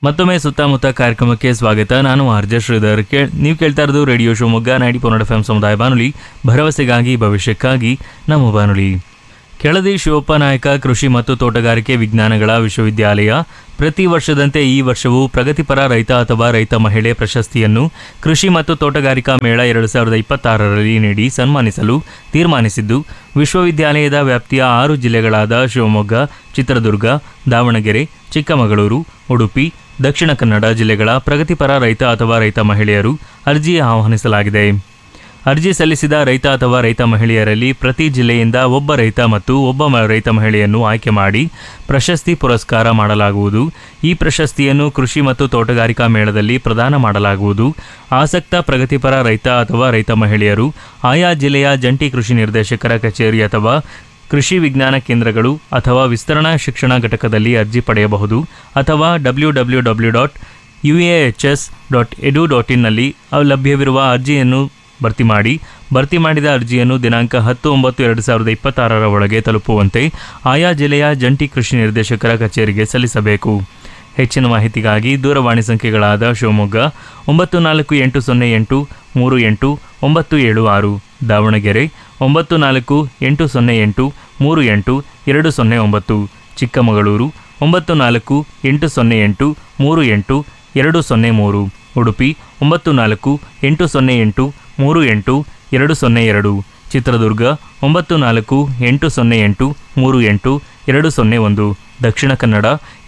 ಮತ್ತೊಮ್ಮೆ ಸುತ್ತಮುತ್ತ ಕಾರ್ಯಕ್ರಮಕ್ಕೆ ಸ್ವಾಗತ. ನಾನು ಆರ್ಜೆ ಶ್ರೀಧರ್. ನೀವು ಕೇಳ್ತಾ ಇರೋದು ರೇಡಿಯೋ ಶಿವಮೊಗ್ಗ 90.4 FM ಸಮುದಾಯ ಬಾನುಲಿ, ಭರವಸೆಗಾಗಿ ಭವಿಷ್ಯಕ್ಕಾಗಿ ನಮ್ಮ ಬಾನುಲಿ. ಕೆಳದಿ ಶಿವಪ್ಪ ನಾಯಕ ಕೃಷಿ ಮತ್ತು ತೋಟಗಾರಿಕೆ ವಿಜ್ಞಾನಗಳ ವಿಶ್ವವಿದ್ಯಾಲಯ ಪ್ರತಿ ವರ್ಷದಂತೆ ಈ ವರ್ಷವೂ ಪ್ರಗತಿಪರ ರೈತ ಅಥವಾ ರೈತ ಮಹಿಳೆ ಪ್ರಶಸ್ತಿಯನ್ನು ಕೃಷಿ ಮತ್ತು ತೋಟಗಾರಿಕಾ ಮೇಳ 2026ರಲ್ಲಿ ನೀಡಿ ಸನ್ಮಾನಿಸಲು ತೀರ್ಮಾನಿಸಿದ್ದು, ವಿಶ್ವವಿದ್ಯಾಲಯದ ವ್ಯಾಪ್ತಿಯ 6 ಜಿಲ್ಲೆಗಳಾದ ಶಿವಮೊಗ್ಗ, ಚಿತ್ರದುರ್ಗ, ದಾವಣಗೆರೆ, ಚಿಕ್ಕಮಗಳೂರು, ಉಡುಪಿ, ದಕ್ಷಿಣ ಕನ್ನಡ ಜಿಲ್ಲೆಗಳ ಪ್ರಗತಿಪರ ರೈತ ಅಥವಾ ರೈತ ಮಹಿಳೆಯರು ಅರ್ಜಿ ಆಹ್ವಾನಿಸಲಾಗಿದೆ. ಅರ್ಜಿ ಸಲ್ಲಿಸಿದ ರೈತ ಅಥವಾ ರೈತ ಮಹಿಳೆಯರಲ್ಲಿ ಪ್ರತಿ ಜಿಲ್ಲೆಯಿಂದ ಒಬ್ಬ ರೈತ ಮತ್ತು ಒಬ್ಬ ರೈತ ಮಹಿಳೆಯನ್ನು ಆಯ್ಕೆ ಮಾಡಿ ಪ್ರಶಸ್ತಿ ಪುರಸ್ಕಾರ ಮಾಡಲಾಗುವುದು. ಈ ಪ್ರಶಸ್ತಿಯನ್ನು ಕೃಷಿ ಮತ್ತು ತೋಟಗಾರಿಕಾ ಮೇಳದಲ್ಲಿ ಪ್ರದಾನ ಮಾಡಲಾಗುವುದು. ಆಸಕ್ತ ಪ್ರಗತಿಪರ ರೈತ ಅಥವಾ ರೈತ ಮಹಿಳೆಯರು ಆಯಾ ಜಿಲ್ಲೆಯ ಜಂಟಿ ಕೃಷಿ ನಿರ್ದೇಶಕರ ಕಚೇರಿ ಅಥವಾ ಕೃಷಿ ವಿಜ್ಞಾನ ಕೇಂದ್ರಗಳು ಅಥವಾ ವಿಸ್ತರಣಾ ಶಿಕ್ಷಣ ಘಟಕದಲ್ಲಿ ಅರ್ಜಿ ಪಡೆಯಬಹುದು ಅಥವಾ www.uahs.edu.in ನಲ್ಲಿ ಲಭ್ಯವಿರುವ ಅರ್ಜಿಯನ್ನು ಭರ್ತಿ ಮಾಡಿದ ಅರ್ಜಿಯನ್ನು ದಿನಾಂಕ 10/9/2026 ಒಳಗೆ ತಲುಪುವಂತೆ ಆಯಾ ಜಿಲ್ಲೆಯ ಜಂಟಿ ಕೃಷಿ ನಿರ್ದೇಶಕರ ಕಚೇರಿಗೆ ಸಲ್ಲಿಸಬೇಕು. ಹೆಚ್ಚಿನ ಮಾಹಿತಿಗಾಗಿ ದೂರವಾಣಿ ಸಂಖ್ಯೆಗಳಾದ ಶಿವಮೊಗ್ಗ 9480838976, ದಾವಣಗೆರೆ 9480838209, ಚಿಕ್ಕಮಗಳೂರು 9480838203, ಉಡುಪಿ 9480838202, ಚಿತ್ರದುರ್ಗ 9480838201, ದಕ್ಷಿಣ ಕನ್ನಡ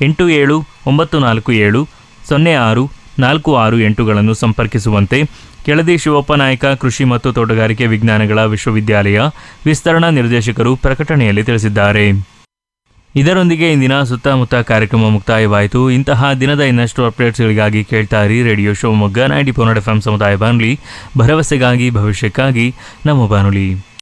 8794706468ಗಳನ್ನು ಸಂಪರ್ಕಿಸುವಂತೆ ಕೆಳದಿ ಶಿವಪ್ಪ ನಾಯಕ ಕೃಷಿ ಮತ್ತು ತೋಟಗಾರಿಕೆ ವಿಜ್ಞಾನಗಳ ವಿಶ್ವವಿದ್ಯಾಲಯ ವಿಸ್ತರಣಾ ನಿರ್ದೇಶಕರು ಪ್ರಕಟಣೆಯಲ್ಲಿ ತಿಳಿಸಿದ್ದಾರೆ. ಇದರೊಂದಿಗೆ ಇಂದಿನ ಸುತ್ತಮುತ್ತ ಕಾರ್ಯಕ್ರಮ ಮುಕ್ತಾಯವಾಯಿತು. ಇಂತಹ ದಿನದ ಇನ್ನಷ್ಟು ಅಪ್ಡೇಟ್ಸ್ಗಳಿಗಾಗಿ ಕೇಳ್ತಾ ಇರಿ ರೇಡಿಯೋ ಶಿವಮೊಗ್ಗ 90.4 FM ಸಮುದಾಯ ಬಾನುಲಿ, ಭರವಸೆಗಾಗಿ ಭವಿಷ್ಯಕ್ಕಾಗಿ ನಮ್ಮ ಬಾನುಲಿ.